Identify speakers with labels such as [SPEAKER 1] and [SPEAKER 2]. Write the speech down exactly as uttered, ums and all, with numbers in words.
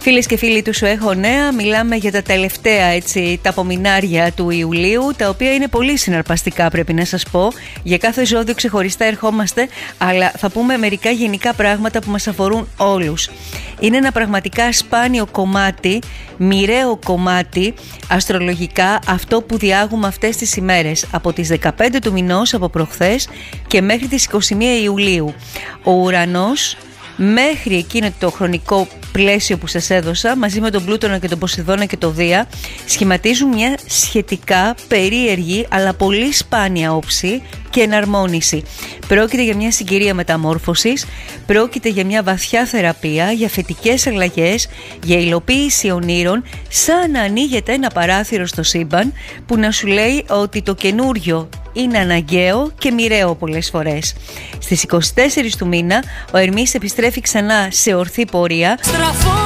[SPEAKER 1] Φίλες και φίλοι του Σου Έχω Νέα, μιλάμε για τα τελευταία έτσι, τα απομεινάρια του Ιουλίου, τα οποία είναι πολύ συναρπαστικά, πρέπει να σας πω. Για κάθε ζώδιο ξεχωριστά ερχόμαστε, αλλά θα πούμε μερικά γενικά πράγματα που μας αφορούν όλους. Είναι ένα πραγματικά σπάνιο κομμάτι, μοιραίο κομμάτι, αστρολογικά, αυτό που διάγουμε αυτές τις ημέρες, από τις δεκαπέντε του μηνός, από προχθές, και μέχρι τις είκοσι μία Ιουλίου. Ο ουρανός, μέχρι εκείνο το χρονικό πλαίσιο που σας έδωσα, μαζί με τον Πλούτονα και τον Ποσειδώνα και το Δία, σχηματίζουν μια σχετικά περίεργη αλλά πολύ σπάνια όψη και εναρμόνιση. Πρόκειται για μια συγκυρία μεταμόρφωσης, πρόκειται για μια βαθιά θεραπεία, για φετικές αλλαγές, για υλοποίηση ονείρων, σαν να ανοίγεται ένα παράθυρο στο σύμπαν που να σου λέει ότι το καινούριο είναι αναγκαίο και μοιραίο πολλές φορές. Στις είκοσι τέσσερις του μήνα ο Ερμής επιστρέφει ξανά σε ορθή πορεία.